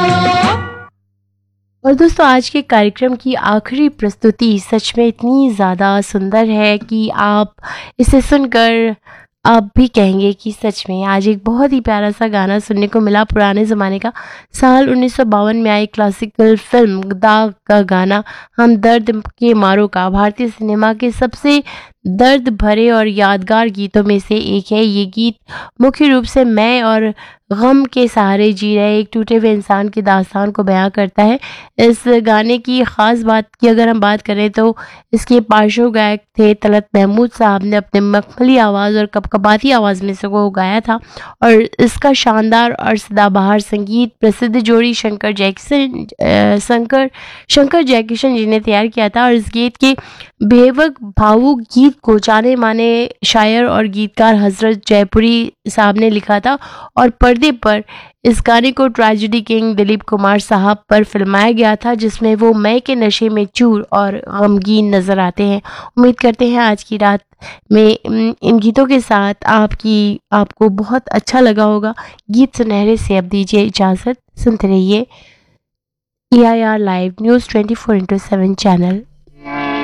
और दोस्तों आज के कार्यक्रम की आखिरी प्रस्तुति सच में इतनी ज़्यादा सुंदर है कि आप इसे सुनकर आप भी कहेंगे कि सच में आज एक बहुत ही प्यारा सा गाना सुनने को मिला। पुराने ज़माने का साल 1952 में आई क्लासिकल फिल्म दाग का गाना हम दर्द के मारों का भारतीय सिनेमा के सबसे दर्द भरे और यादगार गीतों में से एक है। ये गीत मुख्य रूप से मैं और गम के सहारे जी रहे एक टूटे हुए इंसान की दास्तान को बयां करता है। इस गाने की ख़ास बात की अगर हम बात करें तो इसके पार्श्व गायक थे तलत महमूद साहब ने अपने मखमली आवाज़ और कपकपाती आवाज़ में से वो गाया था। और इसका शानदार और सदाबहार संगीत प्रसिद्ध जोड़ी शंकर जयकिशन जी ने तैयार किया था। और इस गीत के बेहवक भावुक गीत को जाने माने शायर और गीतकार हजरत जयपुरी साहब ने लिखा था। और पर्दे पर इस गाने को ट्रेजेडी किंग दिलीप कुमार साहब पर फिल्माया गया था, जिसमें वो मई के नशे में चूर और गमगीन नजर आते हैं। उम्मीद करते हैं आज की रात में इन गीतों के साथ आपको बहुत अच्छा लगा होगा। गीत सुनहरे से अब दीजिए इजाज़त। सुनते रहिए EIR लाइव न्यूज़ 24/7 चैनल।